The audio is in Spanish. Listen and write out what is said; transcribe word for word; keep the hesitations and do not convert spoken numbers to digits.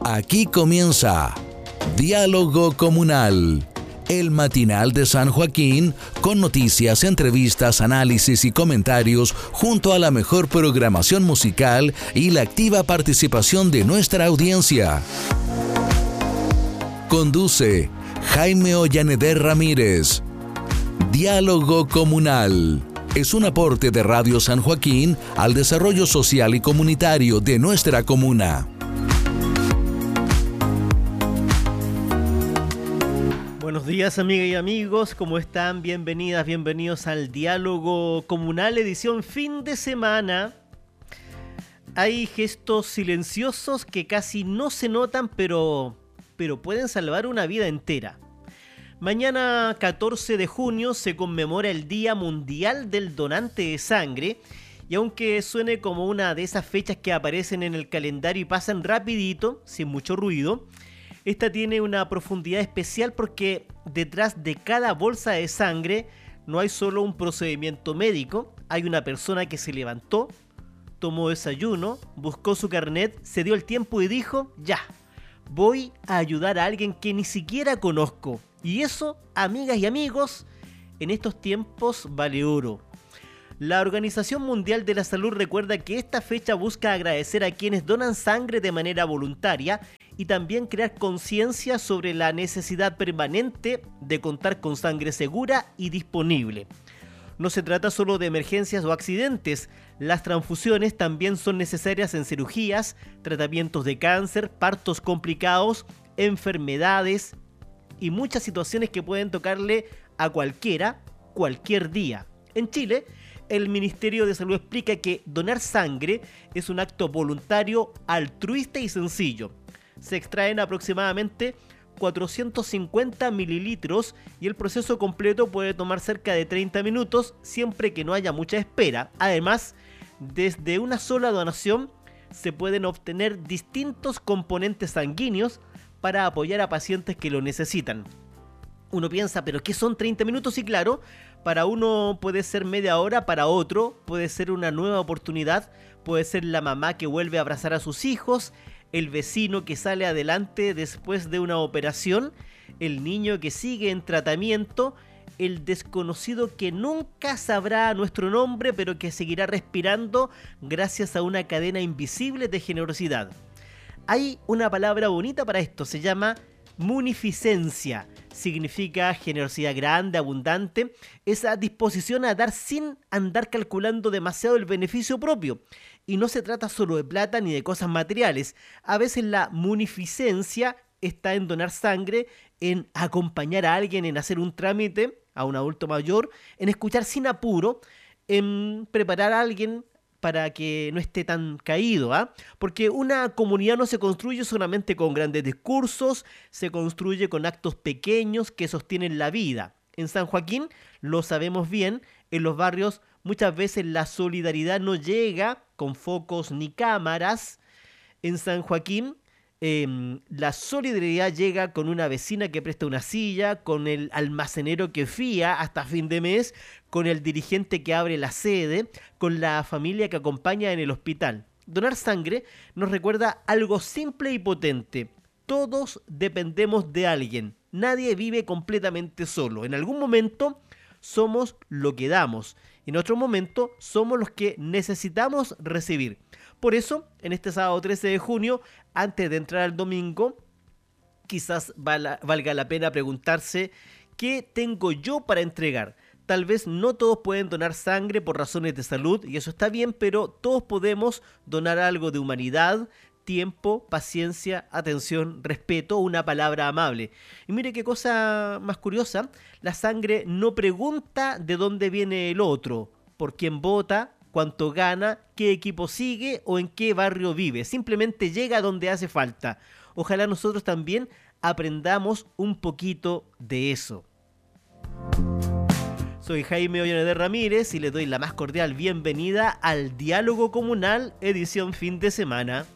Aquí comienza Diálogo Comunal, el matinal de San Joaquín, con noticias, entrevistas, análisis y comentarios, junto a la mejor programación musical y la activa participación de nuestra audiencia. Conduce Jaime Ollaneder Ramírez. Diálogo Comunal es un aporte de Radio San Joaquín al desarrollo social y comunitario de nuestra comuna. Buenos días, amigas y amigos, ¿cómo están? Bienvenidas, bienvenidos al Diálogo Comunal, edición fin de semana. Hay gestos silenciosos que casi no se notan, pero, pero pueden salvar una vida entera. Mañana, catorce de junio, se conmemora el Día Mundial del Donante de Sangre. Y aunque suene como una de esas fechas que aparecen en el calendario y pasan rapidito, sin mucho ruido, esta tiene una profundidad especial porque detrás de cada bolsa de sangre no hay solo un procedimiento médico, hay una persona que se levantó, tomó desayuno, buscó su carnet, se dio el tiempo y dijo, ya, voy a ayudar a alguien que ni siquiera conozco. Y eso, amigas y amigos, en estos tiempos vale oro. La Organización Mundial de la Salud recuerda que esta fecha busca agradecer a quienes donan sangre de manera voluntaria y también crear conciencia sobre la necesidad permanente de contar con sangre segura y disponible. No se trata solo de emergencias o accidentes, las transfusiones también son necesarias en cirugías, tratamientos de cáncer, partos complicados, enfermedades y muchas situaciones que pueden tocarle a cualquiera, cualquier día. En Chile, el Ministerio de Salud explica que donar sangre es un acto voluntario, altruista y sencillo. Se extraen aproximadamente cuatrocientos cincuenta mililitros y el proceso completo puede tomar cerca de treinta minutos siempre que no haya mucha espera. Además, desde una sola donación se pueden obtener distintos componentes sanguíneos para apoyar a pacientes que lo necesitan. Uno piensa, ¿pero qué son treinta minutos? Y claro, para uno puede ser media hora, para otro puede ser una nueva oportunidad, puede ser la mamá que vuelve a abrazar a sus hijos, el vecino que sale adelante después de una operación, el niño que sigue en tratamiento, el desconocido que nunca sabrá nuestro nombre pero que seguirá respirando gracias a una cadena invisible de generosidad. Hay una palabra bonita para esto, se llama munificencia. Significa generosidad grande, abundante, esa disposición a dar sin andar calculando demasiado el beneficio propio. Y no se trata solo de plata ni de cosas materiales. A veces la munificencia está en donar sangre, en acompañar a alguien en hacer un trámite, a un adulto mayor, en escuchar sin apuro, en preparar a alguien para que no esté tan caído, ¿ah? Porque una comunidad no se construye solamente con grandes discursos, se construye con actos pequeños que sostienen la vida. En San Joaquín, lo sabemos bien, en los barrios muchas veces la solidaridad no llega con focos ni cámaras. En San Joaquín, eh, la solidaridad llega con una vecina que presta una silla, con el almacenero que fía hasta fin de mes, con el dirigente que abre la sede, con la familia que acompaña en el hospital. Donar sangre nos recuerda algo simple y potente. Todos dependemos de alguien. Nadie vive completamente solo. En algún momento somos lo que damos. En otro momento somos los que necesitamos recibir. Por eso, en este sábado trece de junio, antes de entrar al domingo, quizás val- valga la pena preguntarse ¿qué tengo yo para entregar? Tal vez no todos pueden donar sangre por razones de salud, y eso está bien, pero todos podemos donar algo de humanidad, tiempo, paciencia, atención, respeto, una palabra amable. Y mire qué cosa más curiosa, la sangre no pregunta de dónde viene el otro, por quién vota, cuánto gana, qué equipo sigue o en qué barrio vive. Simplemente llega donde hace falta. Ojalá nosotros también aprendamos un poquito de eso. Soy Jaime Ollaneder Ramírez y le doy la más cordial bienvenida al Diálogo Comunal, edición fin de semana.